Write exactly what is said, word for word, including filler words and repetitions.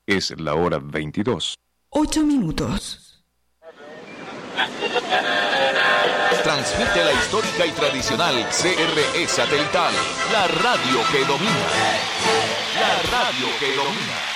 Es la hora veintidós. Ocho minutos. Transmite la histórica y tradicional C R E satelital, la radio que domina. La radio que domina.